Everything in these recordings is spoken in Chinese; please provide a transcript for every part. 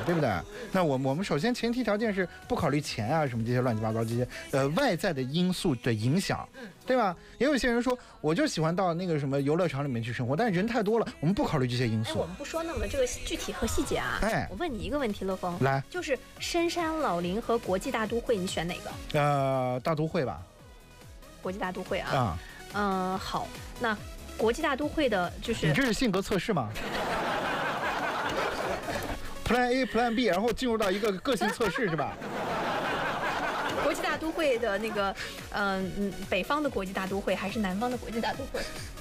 对不对？那我们首先前提条件是不考虑钱啊什么这些乱七八糟这些外在的因素的影响，对吧？也有些人说我就喜欢到那个什么游乐场里面去生活，但是人太多了，我们不考虑这些因素。 我们不说那么这个具体和细节啊。我问你一个问题，乐峰， 来， 就是深山老林和国际大都会，你选哪个？ 大都会吧。 国际大都会啊。好，那国际大都会的就是你这是性格测试吗？Plan A、Plan B， 然后进入到一个个性测试是吧？ 国际大都会的那个，北方的国际大都会还是南方的国际大都会？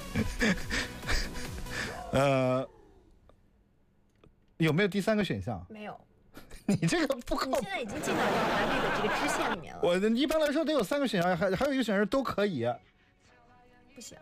有没有第三个选项？ 没有。 你这个不靠谱。 你现在已经进到一个Plan B的这个支线里面了。 我一般来说得有3个选项，还有一个选项都可以。 不行。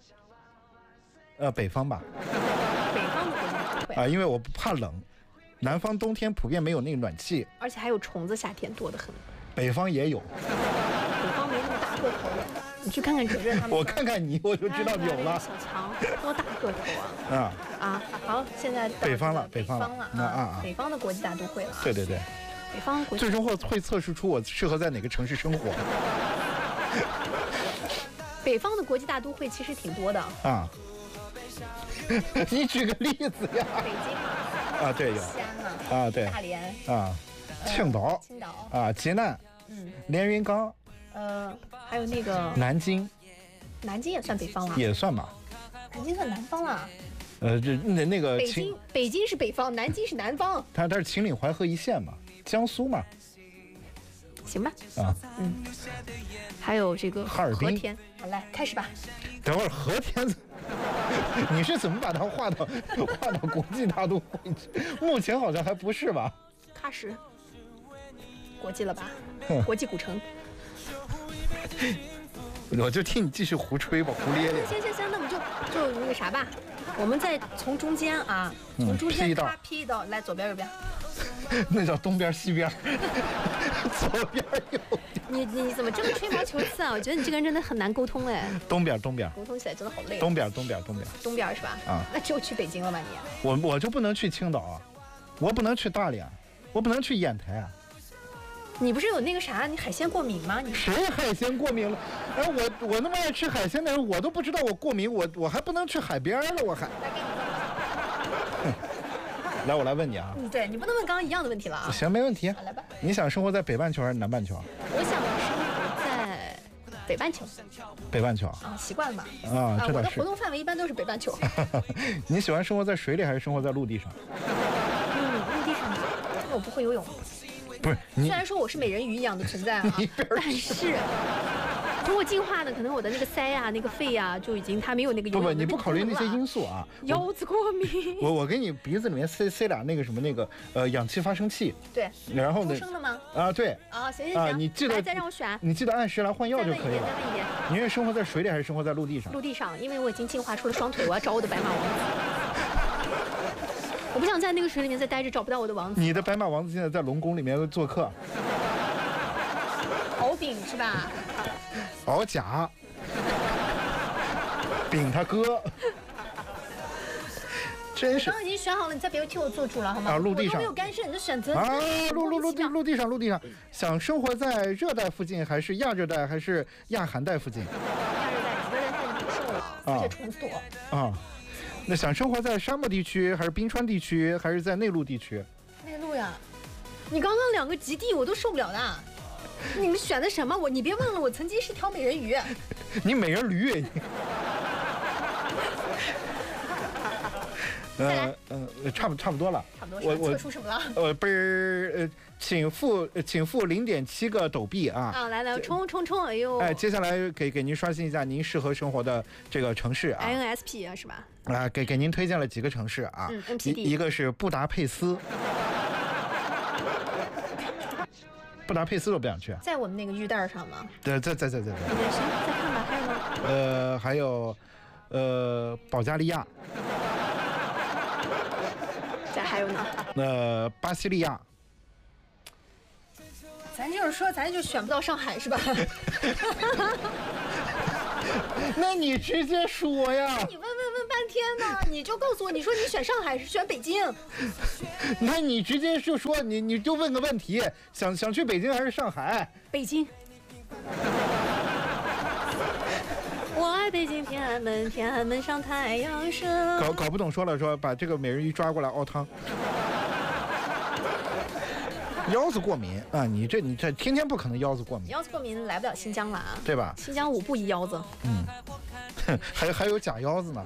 北方吧。 北方的国际大都会啊，因为我不怕冷，南方冬天普遍没有那个暖气， 而且还有虫子，夏天多得很。 北方也有。 北方没那么大个头。你去看看哲哲他们。 我看看你，我就知道有了。 小强多大个头啊！好，现在北方了北方的国际大都会了。 对。 北方国际最终会测试出我适合在哪个城市生活。 北方的国际大都会其实挺多的啊。你举个例子呀？ 北京啊，对，有。 西安嘛。 啊，对。 大连啊，青岛啊，济南，连云港， 还有那个南京也算北方了。 也算吧。 南京算南方了。 那个北京是北方，南京是南方。 它是秦岭淮河一线嘛，江苏嘛。 行吧。 啊。 还有这个哈尔滨。 和田，好来开始吧。 等会儿和田，你是怎么把它划到国际大都会去？目前好像还不是吧？ 喀什，国际了吧？国际古城。 我就听你继续胡吹吧，胡咧咧。 行，那我们就那个啥吧，我们再从中间啊，从中间劈一道，来左边右边。 那叫东边西边，左边右边。 你怎么这么吹毛求疵啊？我觉得你这个人真的很难沟通哎。 东边， 沟通起来真的好累。 东边是吧？那只有去北京了吧你？我就不能去青岛啊，我不能去大连，我不能去烟台啊。 你不是有那个啥，你海鲜过敏吗？你谁海鲜过敏了？哎，我那么爱吃海鲜的人，我都不知道我过敏，我还不能去海边了，我还。来，我来问你啊。 对，你不能问刚刚一样的问题了啊。 行，没问题。 来吧。 你想生活在北半球还是南半球？ 我想生活在北半球。 北半球啊，习惯了吧？ 啊， 我的活动范围一般都是北半球。 你喜欢生活在水里还是生活在陆地上？ 陆地上吧，因为我不会游泳。 不是，虽然说我是美人鱼一样的存在啊，但是通过进化呢，可能我的那个腮啊、那个肺啊，就已经它没有那个游泳的。 你不考虑那些因素啊。 腰子过敏。 我给你鼻子里面塞俩那个什么那个氧气发生器。 对。 然后呢？ 出生的吗？ 啊，对。 啊，行。 你记得再让我选。 你记得按时来换药就可以了。 再问一遍。 你愿意生活在水里还是生活在陆地上？ 陆地上，因为我已经进化出了双腿，我要找我的白马王子。我不想在那个水里面再待着，找不到我的王子。 你的白马王子现在在龙宫里面做客。 敖丙是吧？ 敖甲。丙他哥。真是。 我刚刚已经选好了，你再别替我做主了好吗？ 陆地上。 我都没有干涉你的选择。 陆地上，想生活在热带附近还是亚热带还是亚寒带附近？ 亚热带，热带太难受了，而且虫子多。 啊。那想生活在沙漠地区还是冰川地区还是在内陆地区？ 内陆呀，你刚刚2个极地我都受不了的。你们选的什么？你别忘了，我曾经是条美人鱼。 你美人驴。差不多了。 差不多。我测出什么了？ 不是请付0.7个斗币啊！ 啊，来冲！哎呦！ 哎，接下来给您刷新一下您适合生活的这个城市啊 ，INSP 啊是吧？ 啊，给您推荐了几个城市啊 ，NPD， 一个是布达佩斯。布达佩斯都不想去， 在我们那个玉带上吗？ 对，在。 行，再看吧，还有吗？ 还有保加利亚。 还有呢？巴西利亚。 咱就是说，咱就选不到上海是吧？ 那你直接说呀！ 你问半天呢，你就告诉我，你说你选上海还是选北京？ 那你直接就说你就问个问题，想去北京还是上海？ 北京。我爱北京天安门，天安门上太阳升。 搞不懂说了，说把这个美人鱼抓过来熬汤。腰子过敏啊！你这天天不可能腰子过敏。 腰子过敏来不了新疆了啊， 对吧？ 新疆5步一腰子。 还有假腰子呢。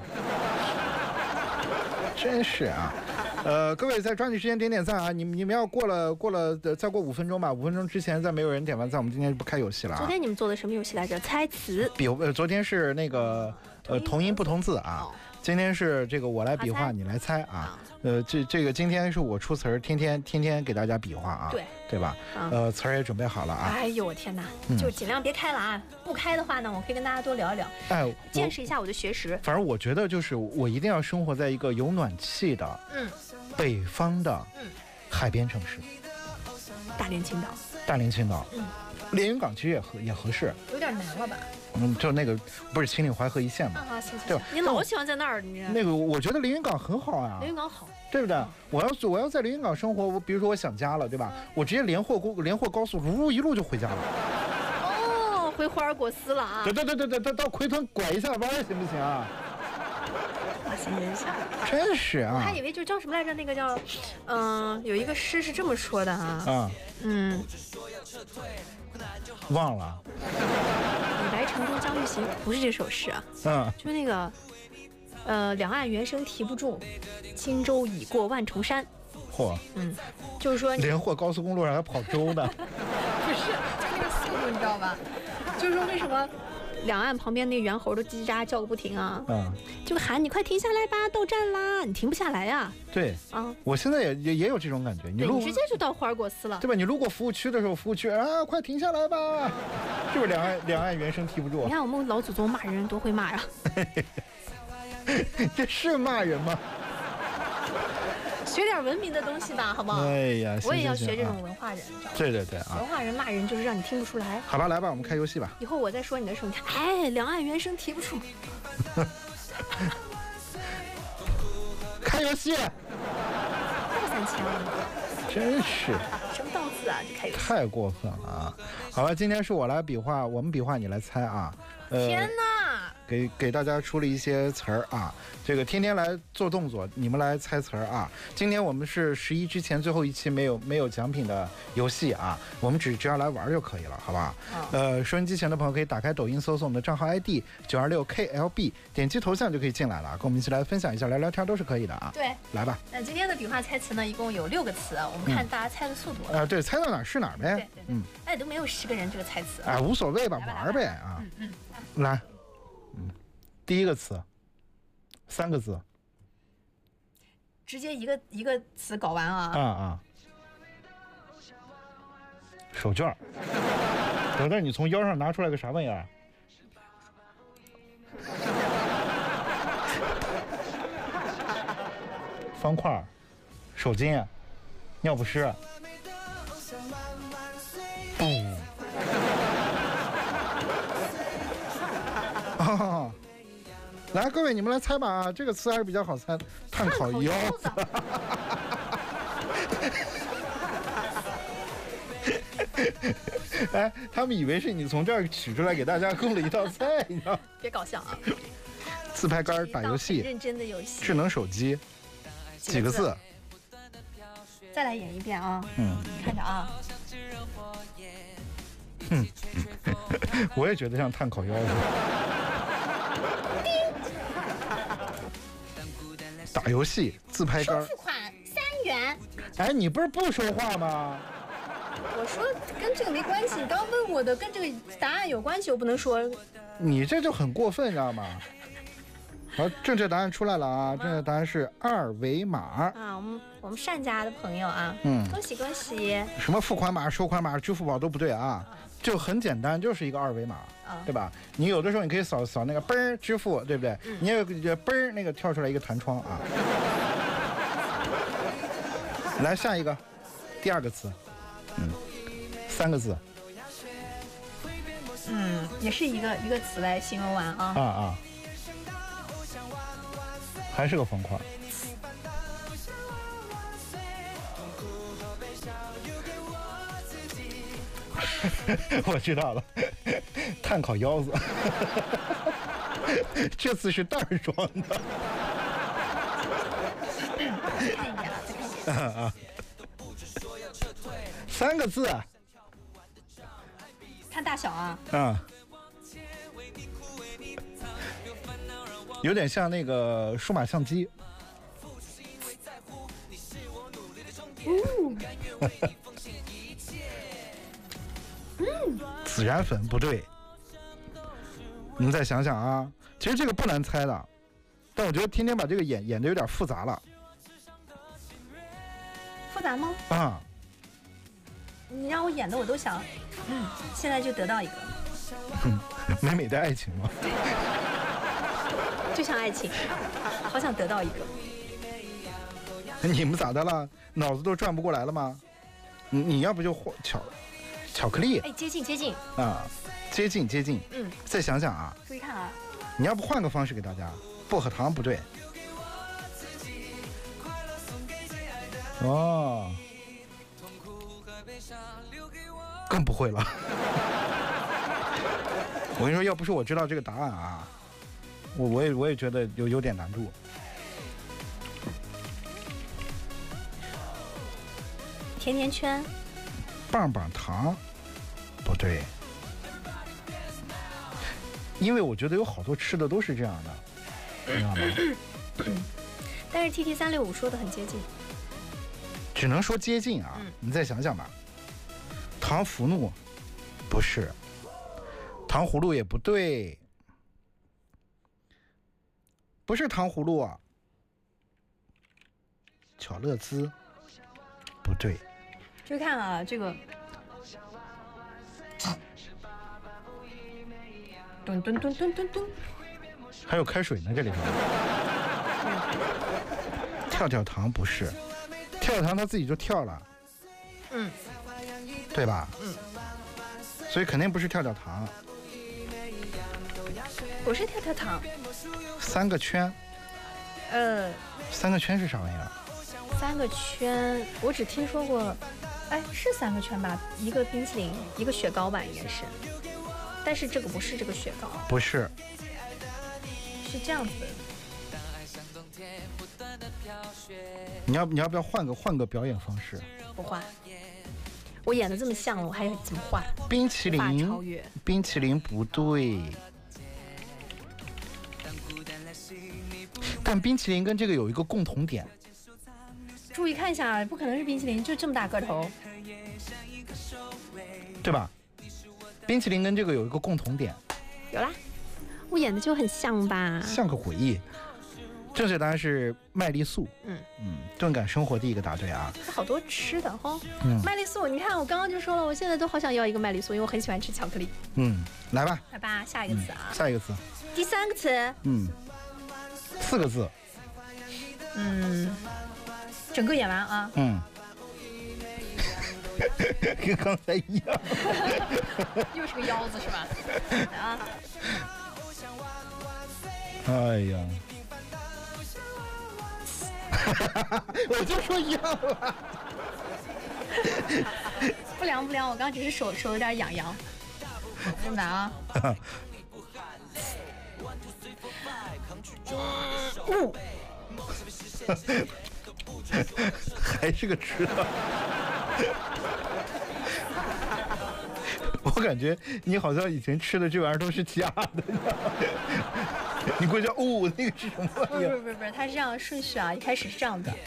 真是啊。各位再抓紧时间点赞啊！你们要过了再过5分钟吧，5分钟之前再没有人点完赞，我们今天不开游戏了啊。 昨天你们做的什么游戏来着？猜词。 昨天是那个同音不同字啊。今天是这个我来比划，你来猜啊。这个今天是我出词儿，天天给大家比划啊，对吧？词儿也准备好了啊。 哎呦我天哪，就尽量别开了啊！不开的话呢，我可以跟大家多聊一聊，见识一下我的学识。 反正我觉得就是我一定要生活在一个有暖气的，北方的，海边城市。 大连、青岛。连云港其实也合适。 有点难了吧？ 就那个不是秦岭淮河一线嘛？ 行， 对吧？ 你老喜欢在那儿，你那个我觉得连云港很好啊。 连云港好， 对不对？我要在连云港生活，比如说我想家了，对吧？我直接连霍高速一路就回家了。 哦，回霍尔果斯了啊！ 对，到奎屯拐一下弯行不行啊？ 行， 真是啊！ 我还以为就叫什么来着，那个叫，有一个诗是这么说的啊。 忘了。 李白乘舟将欲行，不是这首诗啊。就是那个，两岸猿声啼不住，轻舟已过万重山。 嚯！ 就是说连霍高速公路上还跑舟呢。 不是，就那个速度，你知道吧？就是说为什么两岸旁边那猿猴都叽叽喳喳叫个不停啊？就喊你快停下来吧，到站啦！你停不下来呀。 对啊，我现在也有这种感觉。你直接就到霍尔果斯了， 对吧？你路过服务区的时候，服务区啊，快停下来吧！是不是两岸猿声啼不住？ 你看我们老祖宗骂人多会骂呀！ 这是骂人吗？ 学点文明的东西吧，好不好？ 哎呀， 我也要学这种文化人， 对啊， 文化人骂人就是让你听不出来。 好吧，来吧，我们开游戏吧。 以后我再说你的时候，你看，两岸猿声啼不住。 开游戏。 到3000了。 真是。 什么档次啊？这开游戏。 太过分了啊！好吧，今天是我来比划，我们比划，你来猜啊。 天哪！ 给大家出了一些词儿啊，这个天天来做动作，你们来猜词儿啊。今天我们是11之前最后一期没有奖品的游戏啊，我们只要来玩就可以了，好吧？收音机前的朋友可以打开抖音搜索我们的账号 ID 926KLB， 点击头像就可以进来了，跟我们一起来分享一下，聊聊天都是可以的啊。 对， 来吧。 那今天的比划猜词呢，一共有6个词，我们看大家猜的速度。 对，猜到哪儿是哪儿呗。 对，都没有10个人这个猜词。 无所谓吧，玩呗啊。来。第一个词，3个字， 直接一个词搞完啊！ 手绢。等你从腰上拿出来个啥玩意儿？方块，手巾，尿不湿。来，各位你们来猜吧啊！这个词还是比较好猜，碳烤腰子。哎，他们以为是你从这儿取出来给大家供了一道菜，你知道？ 别搞笑啊！ 自拍杆打游戏， 认真的游戏， 智能手机，几个字？ 再来演一遍啊！看着啊！ 我也觉得像碳烤腰子。打游戏，自拍杆。 付款3元。 哎，你不是不说话吗？ 我说跟这个没关系，你刚问我的跟这个答案有关系，我不能说。 你这就很过分，你知道吗？好，正确答案出来了啊！正确答案是2维码啊！我们单家的朋友啊，恭喜恭喜！ 什么付款码、收款码、支付宝都不对啊，就很简单，就是一个2维码，对吧？你有的时候你可以扫那个嘣支付，对不对？你有嘣那个跳出来一个弹窗啊。来下一个，第2个词，3个字， 也是一个词来形容完啊。 还是个方块。我知道了，碳烤腰子。这次是袋儿装的。啊，3个字。 看大小啊。 有点像那个数码相机。孜然粉不对，你们再想想啊。其实这个不难猜的，但我觉得天天把这个演的有点复杂了。 复杂吗？ 啊， 你让我演的我都想，现在就得到一个。 美美的爱情吗？ 就像爱情，好想得到一个。 你们咋的了？脑子都转不过来了吗？你要不就巧克力？ 哎，接近啊，接近。再想想啊。 注意看啊。 你要不换个方式给大家，薄荷糖不对。哦，更不会了。我跟你说，要不是我知道这个答案啊，我也觉得有点难度。 甜甜圈。 棒棒糖不对。因为我觉得有好多吃的都是这样的，你知道吗？ 但是 TT365说的很接近， 只能说接近啊。你再想想吧。糖葫芦不是，糖葫芦也不对，不是糖葫芦啊。巧乐兹不对。 注意看啊，这个。吨， 还有开水呢，这里头。跳跳糖不是，跳跳糖他自己就跳了，对吧？所以肯定不是跳跳糖。 不是跳跳糖。 3个圈。3个圈是啥玩意儿 ？3个圈，我只听说过，哎，是3个圈吧？一个冰淇淋，一个雪糕吧，应该是。但是这个不是这个雪糕， 不是， 是这样子的。 你要不要换个表演方式？ 不换，我演的这么像了，我还怎么换？ 冰淇淋， 超越。 冰淇淋不对，但冰淇淋跟这个有一个共同点。 注意看一下，不可能是冰淇淋，就这么大个头， 对吧？冰淇淋跟这个有一个共同点。 有啦，我演的就很像吧？ 像个鬼。正确答案是麦丽素。钝感生活第一个答对啊。 好多吃的哈。麦丽素，你看我刚刚就说了，我现在都好想要一个麦丽素，因为我很喜欢吃巧克力。 来吧。 来吧，下一个词啊。 下一个词。 第3个词。 4个字。 整个演完啊。 跟刚才一样。 又是个腰子是吧？啊。 哎呀。我就说一样了。 不凉，我刚刚只是手有点痒痒。这么难啊。 还是个吃的。我感觉你好像以前吃的这玩意儿都是假的。你过去那个是什么玩意儿？ 不是，它是这样的顺序啊，一开始是这样的，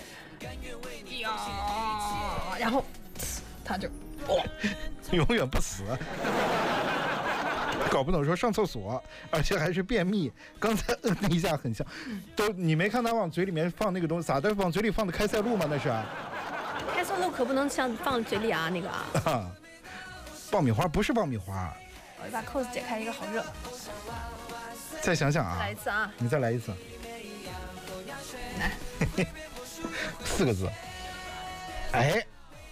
然后它就永远不死。搞不懂说上厕所，而且还是便秘。刚才那一下很像，你没看他往嘴里面放那个东西，咋的？往嘴里放的开塞露吗？那是。 开塞露可不能像放嘴里啊，那个啊。 爆米花不是爆米花。 我把扣子解开，一个好热。 再想想啊。 来一次啊。 你再来一次。 来。 4个字。哎。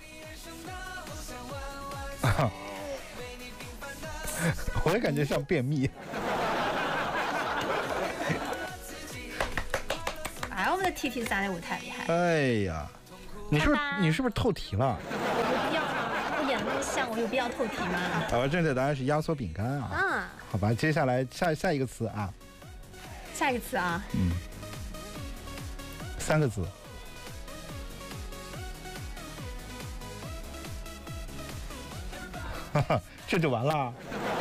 我也感觉像便秘。 T T 3的舞太厉害。 哎呀，你是不是透题了？ 有必要吗？我演的那么像，我有必要透题吗？ 正确答案是压缩饼干啊。好吧，接下来下一个词啊。 下一个词啊。 3个字。这就完了。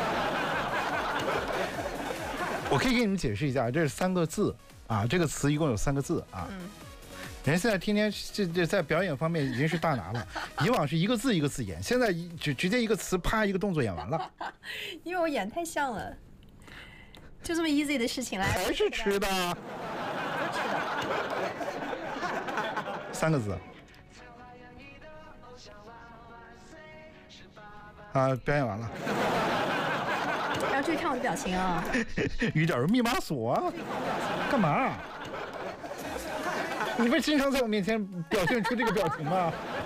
我可以给你们解释一下，这是3个字啊，这个词一共有3个字啊。人现在天天这在表演方面已经是大拿了，以往是一个字一个字演，现在直接一个词啪一个动作演完了。 因为我演太像了，就这么 easy 的事情来。 还是吃的。3个字。表演完了。 然后注意看我的表情啊。 于点密码锁啊？干嘛？你不是经常在我面前表现出这个表情吗？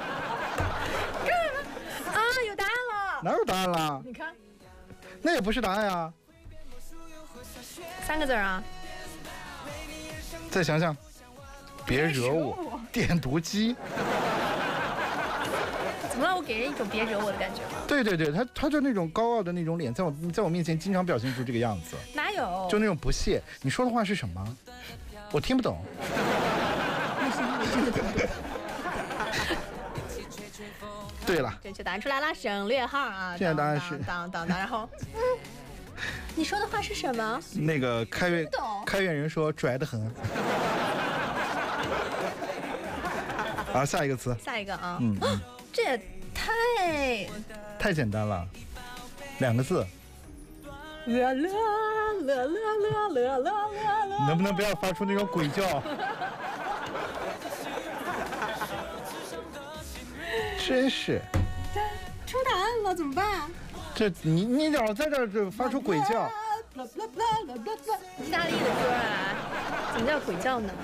啊，有答案了。 哪有答案了？ 你看， 那也不是答案啊。 3个字啊。 再想想，别惹我，电读机。 怎么了？我给人一种别惹我的感觉吗？ 对，他就那种高傲的那种脸，在我面前经常表现出这个样子。 哪有？ 就那种不屑。你说的话是什么？我听不懂。 那是因为真的听不懂。 对了， 正确答案出来了，省略号啊。 现在答案是当，然后，你说的话是什么？ 那个开源人说拽得很。好，下一个词。 下一个啊。这也太简单了，2个字。能不能不要发出那种鬼叫？真是。 出答案了，怎么办？ 这你老在这儿发出鬼叫。 意大利的歌啊，怎么叫鬼叫呢？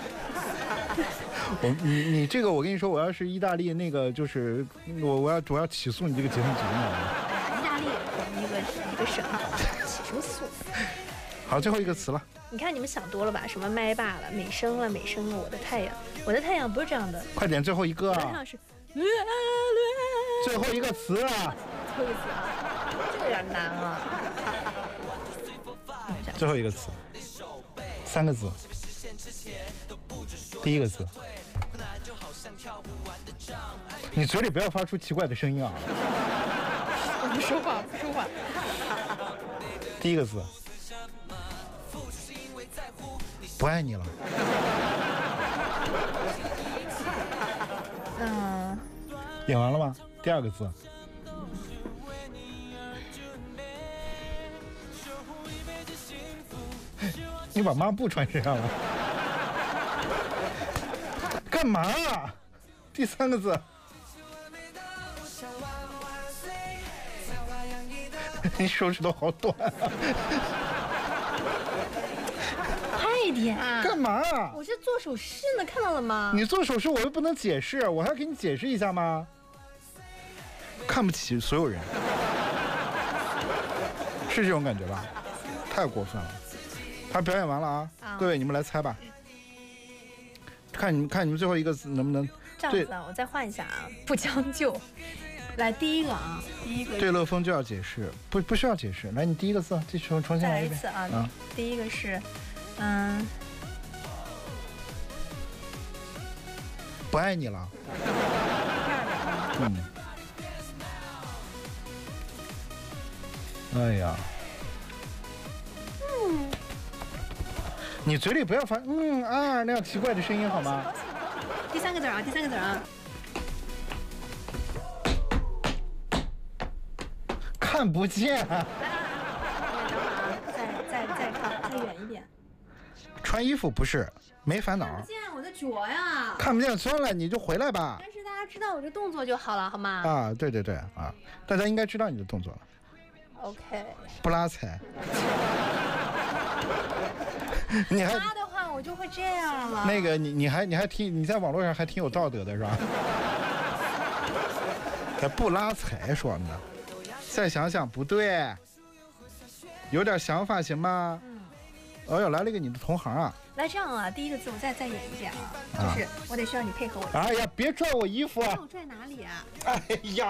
你这个，我跟你说，我要是意大利那个，就是我要起诉你这个节目组。 意大利一个省，起什么诉？ 好，最后一个词了。 你看你们想多了吧？什么麦霸了、美声了、我的太阳，我的太阳不是这样的。 快点，最后一个啊！ 是最后一个词啊！ 最后一个词啊，这个有点难啊。 最后一个词，3个字。第一个字。你嘴里不要发出奇怪的声音啊！ 我不说话。 第一个字。不爱你了。演完了吗？第2个字。你把抹布穿身上了。干嘛啊？第3个字。你手指头好短啊。 快一点啊！ 干嘛啊？ 我是做手势呢，看到了吗？ 你做手势我又不能解释，我还要给你解释一下吗？看不起所有人。是这种感觉吧？太过分了。他表演完了啊，各位你们来猜吧。看你们最后一个字能不能？ 这样子啊，我再换一下啊，不将就。来第一个啊，第一个。 对乐风就要解释，不需要解释。来，你第一个字，重新来一遍。 再来一次啊。第一个是， 不爱你了。 第2 个。哎呀。你嘴里不要发那样奇怪的声音好吗？ 第3个字啊。 看不见。 来，等会儿啊，再远一点。 穿衣服不是，没烦恼。 看不见我的脚呀。 看不见算了，你就回来吧。 但是大家知道我这动作就好了，好吗？ 啊，对啊，大家应该知道你的动作了。 OK。 不拉踩。你还拉的话，我就会这样了。 那个你还挺，你在网络上还挺有道德的是吧？不拉踩说呢。再想想不对，有点想法行吗？ 哦哟，来了一个你的同行啊！ 来这样啊，第一个字我再演一遍啊，就是我得需要你配合我。 哎呀，别拽我衣服啊！ 我拽哪里啊？ 哎呀！